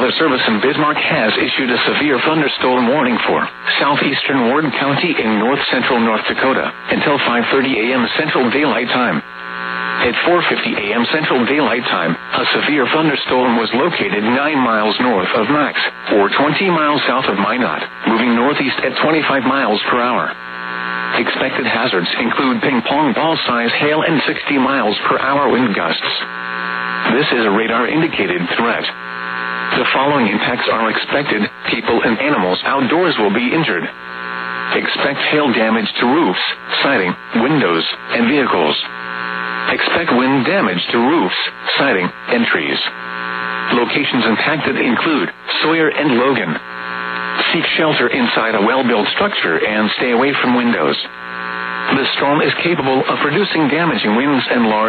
Weather Service in Bismarck has issued a severe thunderstorm warning for southeastern Ward County in north-central North Dakota until 5:30 a.m. Central Daylight Time. At 4:50 a.m. Central Daylight Time, a severe thunderstorm was located 9 miles north of Max, or 20 miles south of Minot, moving northeast at 25 miles per hour. Expected hazards include ping-pong ball-size hail and 60 miles per hour wind gusts. This is a radar-indicated threat. The following impacts are expected. People and animals outdoors will be injured. Expect hail damage to roofs, siding, windows, and vehicles. Expect wind damage to roofs, siding, and trees. Locations impacted include Sawyer and Logan. Seek shelter inside a well-built structure and stay away from windows. The storm is capable of producing damaging winds and large